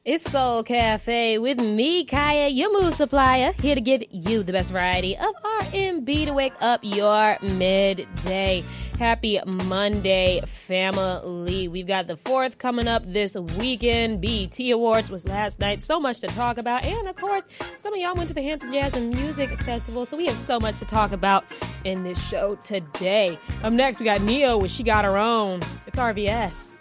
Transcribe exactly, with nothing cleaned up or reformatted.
It's Soul Cafe with me, Kaya, your mood supplier, here to give you the best variety of R and B to wake up your midday. Happy Monday, family. We've got the fourth coming up this weekend. B E T Awards was last night. So much to talk about. And, of course, some of y'all went to the Hampton Jazz and Music Festival, so we have so much to talk about in this show today. Up next, we got Neo with She Got Her Own. It's R V S.